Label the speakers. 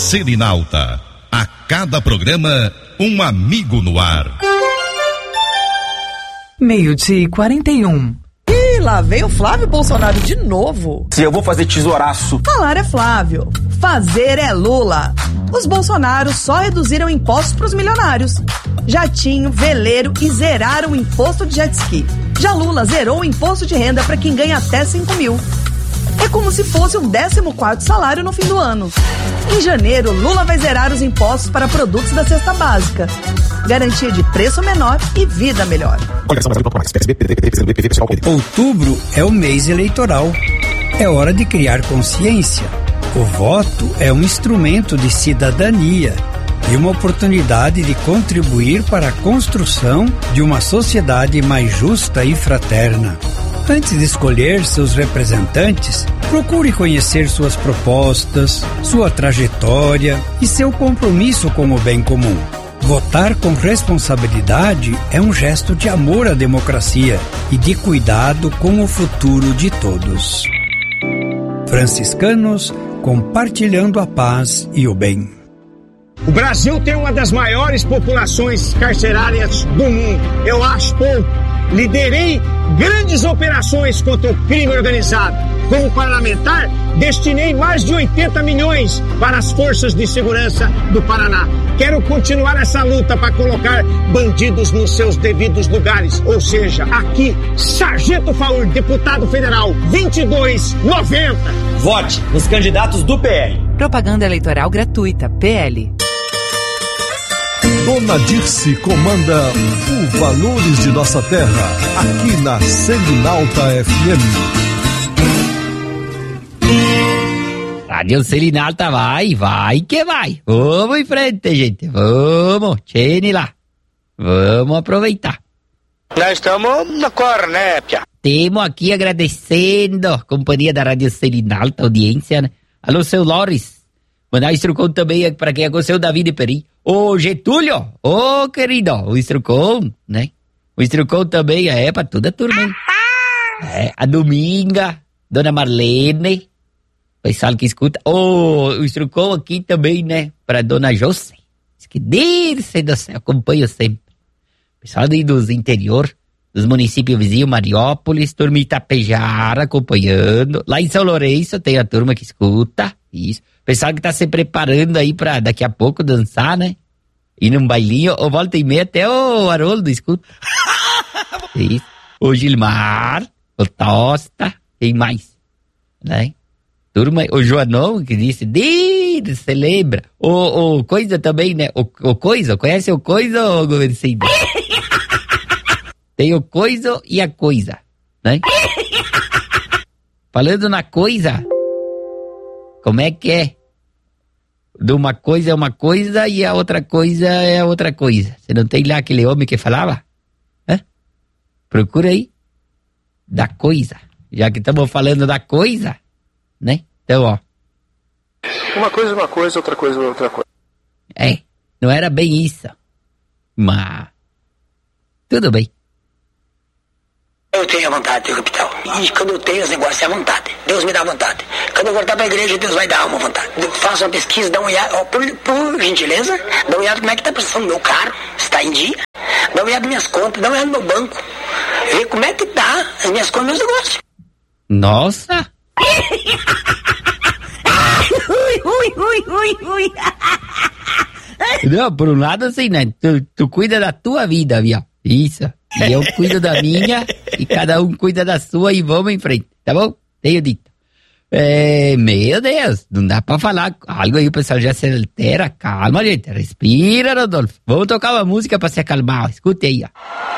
Speaker 1: Selinalta. A cada programa, um amigo no ar.
Speaker 2: 12:41.
Speaker 3: Ih, lá vem o Flávio Bolsonaro de novo.
Speaker 4: Se eu vou fazer tesouraço.
Speaker 3: Falar é Flávio, fazer é Lula. Os Bolsonaros só reduziram impostos pros milionários. Jatinho, veleiro e zeraram o imposto de jet ski. Já Lula zerou o imposto de renda para quem ganha até 5 mil. É como se fosse o 14º salário no fim do ano. Em janeiro, Lula vai zerar os impostos para produtos da cesta básica. Garantia de preço menor e vida melhor.
Speaker 5: Outubro é o mês eleitoral. É hora de criar consciência. O voto é um instrumento de cidadania e uma oportunidade de contribuir para a construção de uma sociedade mais justa e fraterna. Antes de escolher seus representantes, procure conhecer suas propostas, sua trajetória e seu compromisso com o bem comum. Votar com responsabilidade é um gesto de amor à democracia e de cuidado com o futuro de todos. Franciscanos, compartilhando a paz e o bem.
Speaker 6: O Brasil tem uma das maiores populações carcerárias do mundo. Eu acho pouco. Liderei grandes operações contra o crime organizado. Como parlamentar, destinei mais de 80 milhões para as forças de segurança do Paraná. Quero continuar essa luta para colocar bandidos nos seus devidos lugares. Ou seja, aqui, Sargento Faur, deputado federal, 2290.
Speaker 4: Vote nos candidatos do PL.
Speaker 2: Propaganda eleitoral gratuita, PL.
Speaker 7: Dona Dirce comanda o Valores de Nossa Terra, aqui na Selinalta FM.
Speaker 8: Rádio Selinalta vai que vai. Vamos em frente, gente. Vamos, tchene lá. Vamos aproveitar.
Speaker 6: Nós estamos na cor, né, Pia?
Speaker 8: Temos aqui agradecendo a companhia da Rádio Selinalta, audiência, né? Alô, seu Loris. Mandar instrução também para quem é o seu David Peri. Ô, Getúlio, ô, querido, o instrução, né? O instrução também é para toda a turma, hein? É, a Dominga, Dona Marlene, o pessoal que escuta. Ô, o instrução aqui também, né? Para Dona José. Que Dirce do céu, acompanho sempre. Pessoal aí dos interior, dos municípios vizinhos, Mariópolis, turma Itapejara acompanhando. Lá em São Lourenço tem a turma que escuta, isso. Pessoal que tá se preparando aí pra daqui a pouco dançar, né? Ir num bailinho, ou volta e meia até o Haroldo escuta. Isso. O Gilmar, o Tosta, quem mais? Né? Turma, o Joanão que disse, você lembra? O Coisa também, né? O Coisa, conhece o Coisa ou Govercinho? Tem o Coisa e a Coisa, né? Falando na Coisa, como é que é? De uma coisa é uma coisa e a outra coisa é outra coisa. Você não tem lá aquele homem que falava? Hã? Procura aí. Da coisa. Já que estamos falando da coisa, né? Então, ó.
Speaker 6: Uma coisa, outra coisa, outra coisa.
Speaker 8: É, não era bem isso. Mas tudo bem.
Speaker 9: Eu tenho a vontade, capitão. E quando eu tenho os negócios, é a vontade. Deus me dá vontade. Quando eu voltar pra igreja, Deus vai dar uma vontade. Eu faço uma pesquisa, dá uma olhada, ó, por gentileza, dá uma olhada como é que tá a prestação do meu carro, se tá em dia. Dá uma olhada nas minhas contas, dá uma olhada no meu banco. Vê como é que tá as minhas contas e meus negócios.
Speaker 8: Nossa!
Speaker 9: Ui.
Speaker 8: Não, por um lado assim, né? Tu cuida da tua vida, viu? Isso. E eu cuido da minha e cada um cuida da sua e vamos em frente, tá bom? Tenho dito. Meu Deus, não dá pra falar algo aí, o pessoal já se altera. Calma, gente, respira, Rodolfo. Vamos tocar uma música pra se acalmar, escute aí, ó.